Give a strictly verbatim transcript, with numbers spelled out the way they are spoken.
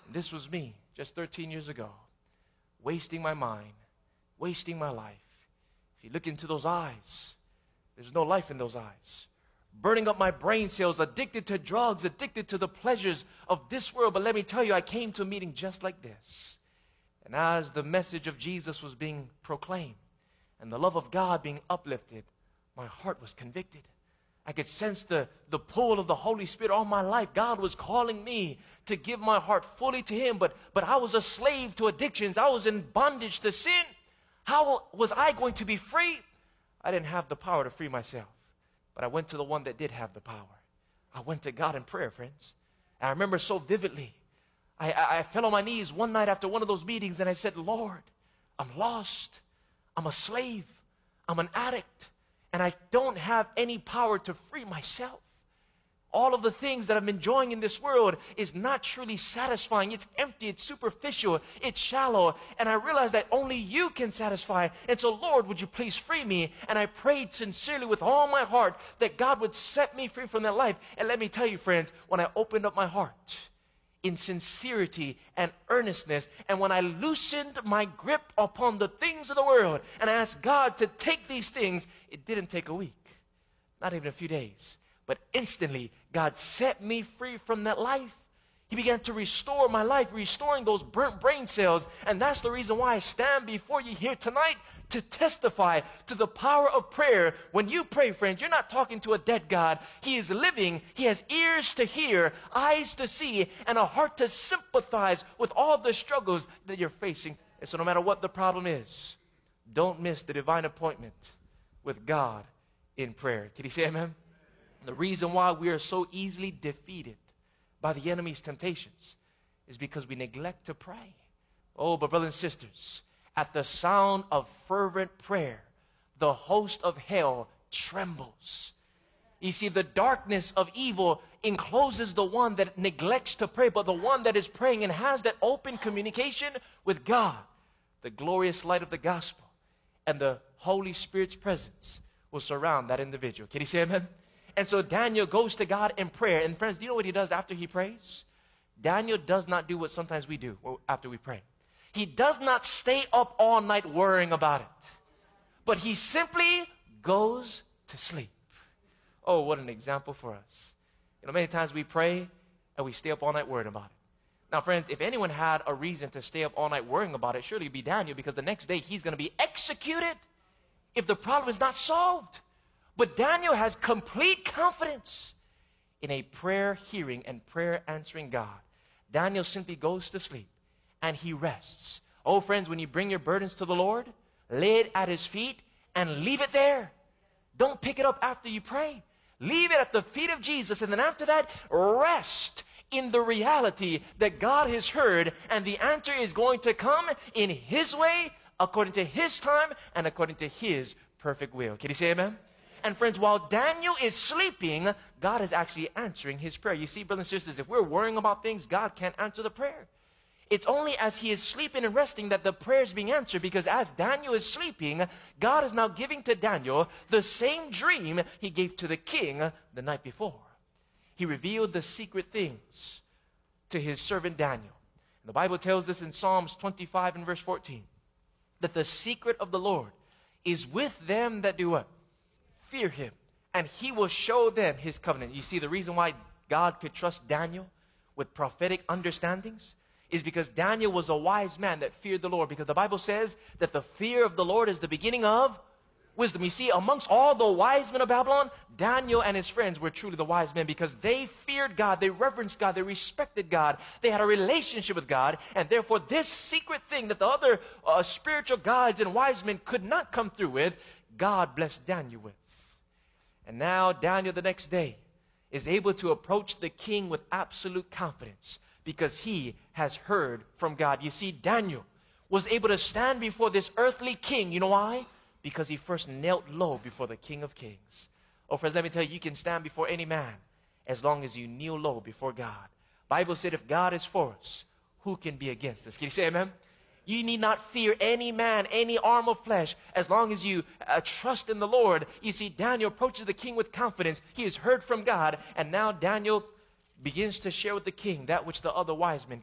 This was me just thirteen years ago, wasting my mind, wasting my life. If you look into those eyes, there's no life in those eyes. Burning up my brain cells, addicted to drugs, addicted to the pleasures of this world. But let me tell you, I came to a meeting just like this. And as the message of Jesus was being proclaimed and the love of God being uplifted, my heart was convicted. I could sense the, the pull of the Holy Spirit all my life. God was calling me to give my heart fully to Him, but, but I was a slave to addictions. I was in bondage to sin. How was I going to be free? I didn't have the power to free myself. But I went to the one that did have the power. I went to God in prayer, friends. And I remember so vividly. I, I, I fell on my knees one night after one of those meetings and I said, Lord, I'm lost. I'm a slave. I'm an addict. And I don't have any power to free myself. All of the things that I'm enjoying in this world is not truly satisfying. It's empty. It's superficial. It's shallow. And I realized that only you can satisfy. And so, Lord, would you please free me? And I prayed sincerely with all my heart that God would set me free from that life. And let me tell you, friends, when I opened up my heart in sincerity and earnestness, and when I loosened my grip upon the things of the world, and I asked God to take these things, it didn't take a week, not even a few days. But instantly, God set me free from that life. He began to restore my life, restoring those burnt brain cells. And that's the reason why I stand before you here tonight to testify to the power of prayer. When you pray, friends, you're not talking to a dead God. He is living. He has ears to hear, eyes to see, and a heart to sympathize with all the struggles that you're facing. And so no matter what the problem is, don't miss the divine appointment with God in prayer. Can you say amen? The reason why we are so easily defeated by the enemy's temptations is because we neglect to pray. Oh, but brothers and sisters, at the sound of fervent prayer, the host of hell trembles. You see, the darkness of evil encloses the one that neglects to pray, but the one that is praying and has that open communication with God, the glorious light of the gospel and the Holy Spirit's presence will surround that individual. Can you say amen? And so Daniel goes to God in prayer. And friends, do you know what he does after he prays? Daniel does not do what sometimes we do after we pray. He does not stay up all night worrying about it. But he simply goes to sleep. Oh, what an example for us. You know, many times we pray and we stay up all night worrying about it. Now, friends, if anyone had a reason to stay up all night worrying about it, surely it'd be Daniel, because the next day he's going to be executed if the problem is not solved. But Daniel has complete confidence in a prayer hearing and prayer answering God. Daniel simply goes to sleep and he rests. Oh, friends, when you bring your burdens to the Lord, lay it at His feet and leave it there. Don't pick it up after you pray. Leave it at the feet of Jesus, and then after that, rest in the reality that God has heard, and the answer is going to come in His way, according to His time, and according to His perfect will. Can you say amen? And friends, while Daniel is sleeping, God is actually answering his prayer. You see, brothers and sisters, if we're worrying about things, God can't answer the prayer. It's only as he is sleeping and resting that the prayer is being answered, because as Daniel is sleeping, God is now giving to Daniel the same dream he gave to the king the night before. He revealed the secret things to his servant Daniel. And the Bible tells us in Psalms twenty-five and verse fourteen, that the secret of the Lord is with them that do what? Fear Him, and He will show them His covenant. You see, the reason why God could trust Daniel with prophetic understandings is because Daniel was a wise man that feared the Lord, because the Bible says that the fear of the Lord is the beginning of wisdom. You see, amongst all the wise men of Babylon, Daniel and his friends were truly the wise men, because they feared God, they reverenced God, they respected God, they had a relationship with God, and therefore this secret thing that the other uh, spiritual guides and wise men could not come through with, God blessed Daniel with. And now Daniel the next day is able to approach the king with absolute confidence, because he has heard from God. You see, Daniel was able to stand before this earthly king. You know why? Because he first knelt low before the King of Kings. Oh, friends, let me tell you, you can stand before any man as long as you kneel low before God. Bible said if God is for us, who can be against us? Can you say amen? You need not fear any man, any arm of flesh, as long as you uh, trust in the Lord. You see, Daniel approaches the king with confidence. He has heard from God, and now Daniel begins to share with the king that which the other wise men